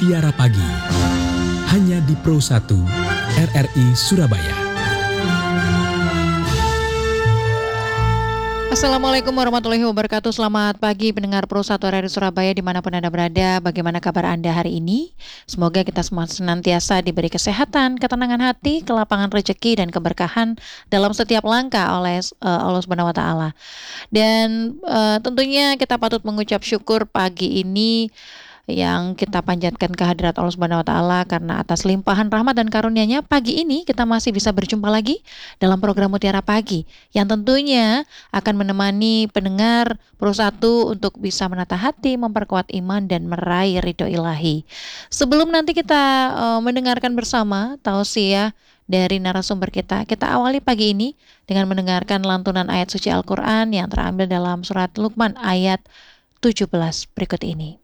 Mutiara Pagi, hanya di Pro 1 RRI Surabaya. Assalamualaikum warahmatullahi wabarakatuh. Selamat pagi pendengar Pro 1 RRI Surabaya dimanapun Anda berada. Bagaimana kabar Anda hari ini? Semoga kita semua senantiasa diberi kesehatan, ketenangan hati, kelapangan rezeki, dan keberkahan dalam setiap langkah oleh Allah Subhanahu wa Ta'ala. Dan tentunya kita patut mengucap syukur pagi ini yang kita panjatkan kehadirat Allah Subhanahu wa Ta'ala, karena atas limpahan rahmat dan karunia-Nya pagi ini kita masih bisa berjumpa lagi dalam program Mutiara Pagi yang tentunya akan menemani pendengar Pro 1 untuk bisa menata hati, memperkuat iman, dan meraih ridho ilahi. Sebelum nanti kita mendengarkan bersama tausiah dari narasumber kita awali pagi ini dengan mendengarkan lantunan ayat suci Al-Quran yang terambil dalam surat Luqman ayat 17 berikut ini.